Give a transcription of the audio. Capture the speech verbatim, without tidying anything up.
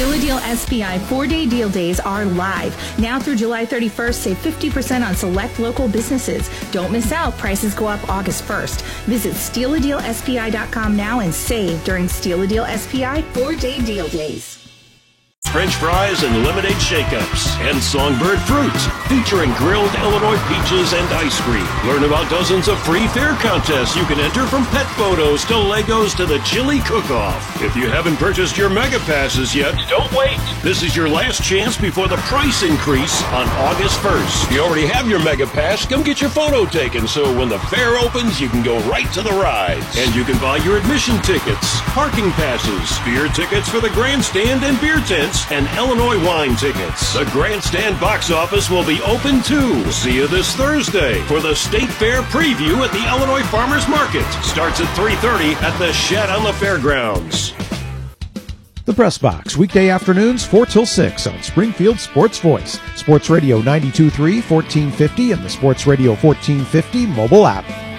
Steal a Deal S P I four-day deal days are live. Now through July thirty-first, save fifty percent on select local businesses. Don't miss out. Prices go up August first. Visit steal a deal s p i dot com now and save during Steal a Deal S P I four-day deal days. French fries and lemonade shake-ups, and Songbird Fruit, featuring grilled Illinois peaches and ice cream. Learn about dozens of free fair contests you can enter, from pet photos to Legos to the chili cook-off. If you haven't purchased your Mega Passes yet, don't wait. This is your last chance before the price increase on August first. If you already have your Mega Pass, come get your photo taken so when the fair opens, you can go right to the rides. And you can buy your admission tickets, parking passes, beer tickets for the grandstand and beer tents, and Illinois wine tickets. The grandstand box office will be open too. See you this Thursday for the State Fair preview at the Illinois Farmers Market. Starts at three thirty at the Shed on the Fairgrounds. The Press Box, weekday afternoons four till six on Springfield Sports Voice, Sports Radio ninety-two point three, fourteen fifty, and the Sports Radio fourteen fifty mobile app.